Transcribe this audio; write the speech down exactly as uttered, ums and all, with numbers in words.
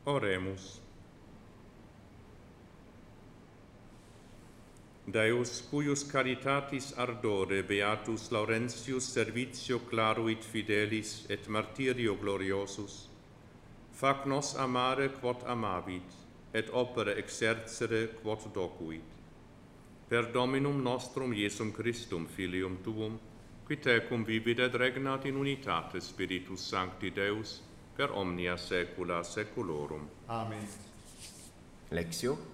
Oremus. Deus, cuius caritatis ardore beatus Laurentius servitio claruit fidelis et martyrio gloriosus, fac nos amare quod amavit, et opere exercere quod docuit. Per Dominum nostrum Iesum Christum, Filium Tuum, qui tecum vivit et regnat in unitate Spiritus Sancti Deus, per omnia saecula saeculorum. Amen. Lectio